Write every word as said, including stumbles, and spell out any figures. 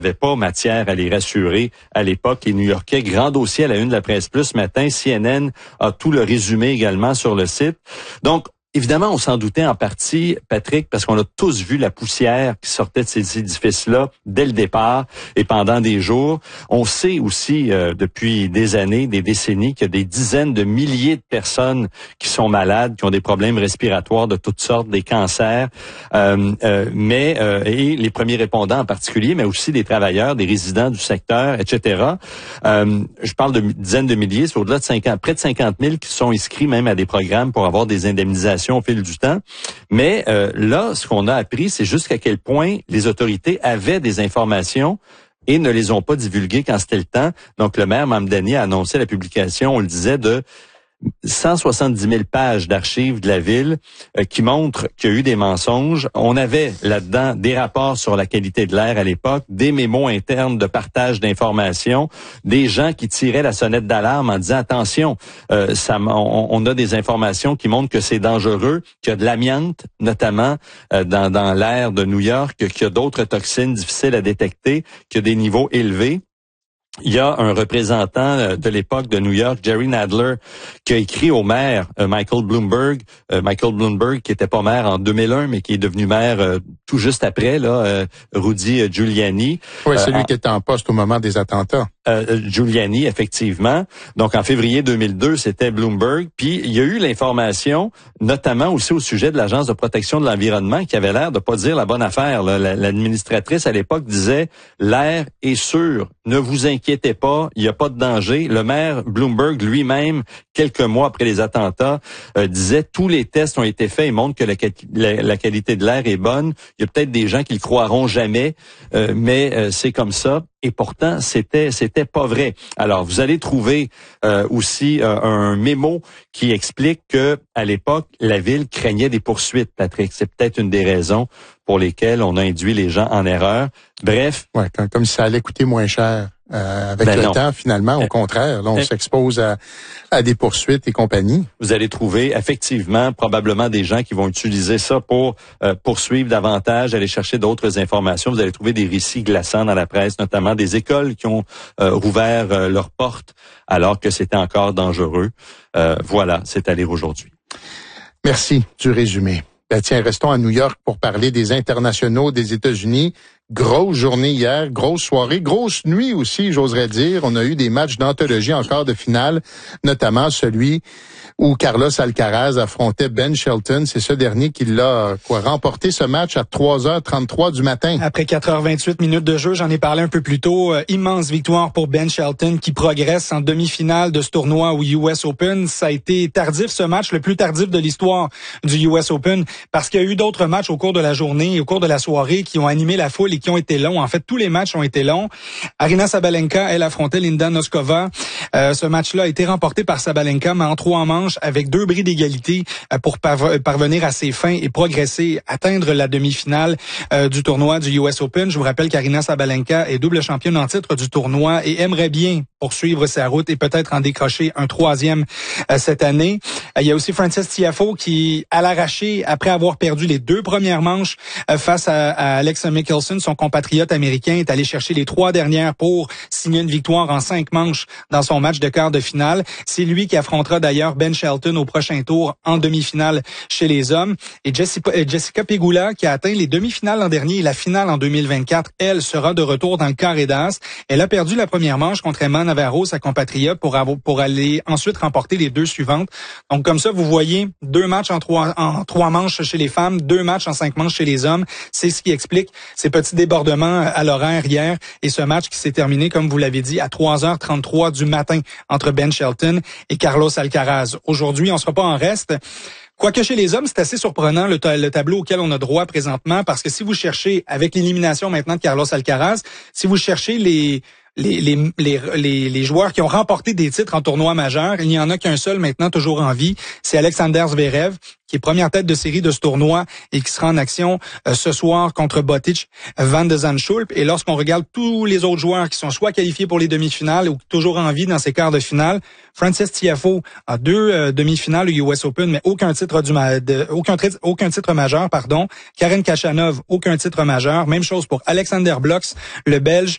avait pas matière à les rassurer à l'époque. Les New-Yorkais, grand dossier à la une de la Presse Plus ce matin. C N N a tout le résumé également sur le site. Donc, évidemment, on s'en doutait en partie, Patrick, parce qu'on a tous vu la poussière qui sortait de ces édifices-là dès le départ et pendant des jours. On sait aussi, euh, depuis des années, des décennies, qu'il y a des dizaines de milliers de personnes qui sont malades, qui ont des problèmes respiratoires de toutes sortes, des cancers, euh, euh, mais euh, et les premiers répondants en particulier, mais aussi des travailleurs, des résidents du secteur, et cetera. Euh, je parle de dizaines de milliers, c'est au-delà de cinquante, près de cinquante mille qui sont inscrits même à des programmes pour avoir des indemnisations au fil du temps. Mais euh, là, ce qu'on a appris, c'est juste à quel point les autorités avaient des informations et ne les ont pas divulguées quand c'était le temps. Donc, le maire Mamdani a annoncé la publication, on le disait, de cent soixante-dix mille pages d'archives de la ville euh, qui montrent qu'il y a eu des mensonges. On avait là-dedans des rapports sur la qualité de l'air à l'époque, des mémos internes de partage d'informations, des gens qui tiraient la sonnette d'alarme en disant attention, euh, ça, on, on a des informations qui montrent que c'est dangereux, qu'il y a de l'amiante notamment euh, dans, dans l'air de New York, qu'il y a d'autres toxines difficiles à détecter, qu'il y a des niveaux élevés. Il y a un représentant de l'époque de New York, Jerry Nadler, qui a écrit au maire euh, Michael Bloomberg, euh, Michael Bloomberg qui était pas maire en deux mille un, mais qui est devenu maire euh, tout juste après, là, euh, Rudy Giuliani. Oui, c'est lui euh, qui était en poste au moment des attentats. Euh, Giuliani, effectivement. Donc, en février deux mille deux, c'était Bloomberg. Puis, il y a eu l'information, notamment aussi au sujet de l'Agence de protection de l'environnement, qui avait l'air de pas dire la bonne affaire. Là. L'administratrice, à l'époque, disait « L'air est sûr, ne vous inquiétez pas, il n'y a pas de danger ». Le maire Bloomberg lui-même, quelques mois après les attentats, euh, disait « Tous les tests ont été faits et montrent que la, la, la qualité de l'air est bonne. Il y a peut-être des gens qui le croiront jamais, euh, mais euh, c'est comme ça. » Et pourtant, c'était c'était pas vrai. Alors, vous allez trouver euh, aussi euh, un mémo qui explique que à l'époque, la ville craignait des poursuites, Patrick. C'est peut-être une des raisons pour lesquelles on a induit les gens en erreur. Bref. Ouais, comme, comme si ça allait coûter moins cher. Euh, avec ben le non. temps, finalement, au contraire, là, on s'expose à, à des poursuites et compagnie. Vous allez trouver effectivement probablement des gens qui vont utiliser ça pour euh, poursuivre davantage, aller chercher d'autres informations. Vous allez trouver des récits glaçants dans la presse, notamment des écoles qui ont euh, rouvert euh, leurs portes alors que c'était encore dangereux. Euh, voilà, c'est à lire aujourd'hui. Merci du résumé. Ben tiens, restons à New York pour parler des internationaux des États-Unis. Grosse journée hier, grosse soirée, grosse nuit aussi, j'oserais dire. On a eu des matchs d'anthologie en quart de finale, notamment celui où Carlos Alcaraz affrontait Ben Shelton. C'est ce dernier qui l'a quoi remporté ce match à trois heures trente-trois du matin. Après quatre heures vingt-huit minutes de jeu, j'en ai parlé un peu plus tôt. Euh, immense victoire pour Ben Shelton qui progresse en demi-finale de ce tournoi au U S Open. Ça a été tardif ce match, le plus tardif de l'histoire du U S Open, parce qu'il y a eu d'autres matchs au cours de la journée, au cours de la soirée, qui ont animé la foule et qui ont été longs. En fait, tous les matchs ont été longs. Aryna Sabalenka, elle affrontait Linda Noskova. Euh, ce match-là a été remporté par Sabalenka, mais en trois manches, avec deux bris d'égalité euh, pour parvenir à ses fins et progresser, atteindre la demi-finale euh, du tournoi du U S Open. Je vous rappelle qu'Aryna Sabalenka est double championne en titre du tournoi et aimerait bien poursuivre sa route et peut-être en décrocher un troisième euh, cette année. Euh, il y a aussi Frances Tiafoe qui, à l'arraché, après avoir perdu les deux premières manches euh, face à, à Alex Michelson, son compatriote américain, est allé chercher les trois dernières pour signer une victoire en cinq manches dans son match de quart de finale. C'est lui qui affrontera d'ailleurs Ben Shelton au prochain tour en demi-finale chez les hommes. Et Jessica, Jessica Pegula, qui a atteint les demi-finales l'an dernier et la finale en deux mille vingt-quatre, elle sera de retour dans le carré d'as. Elle a perdu la première manche contre Emma Navarro, sa compatriote, pour, avoir, pour aller ensuite remporter les deux suivantes. Donc comme ça, vous voyez deux matchs en trois, en trois manches chez les femmes, deux matchs en cinq manches chez les hommes. C'est ce qui explique ces petits débordements à l'horaire hier et ce match qui s'est terminé, comme vous l'avez dit, à trois heures trente-trois du matin entre Ben Shelton et Carlos Alcaraz. Aujourd'hui, on ne sera pas en reste. Quoique chez les hommes, c'est assez surprenant le, ta- le tableau auquel on a droit présentement, parce que si vous cherchez, avec l'élimination maintenant de Carlos Alcaraz, si vous cherchez les Les, les, les, les, les joueurs qui ont remporté des titres en tournoi majeur, il n'y en a qu'un seul maintenant toujours en vie, c'est Alexander Zverev, qui est première tête de série de ce tournoi et qui sera en action euh, ce soir contre Botic Van de Zandschulp. Et lorsqu'on regarde tous les autres joueurs qui sont soit qualifiés pour les demi-finales ou toujours en vie dans ces quarts de finale, Frances Tiafoe a deux euh, demi-finales au U S Open, mais aucun titre du ma- de, aucun, tri- aucun titre majeur, pardon. Karen Khachanov, aucun titre majeur. Même chose pour Alexander Blocks, le Belge,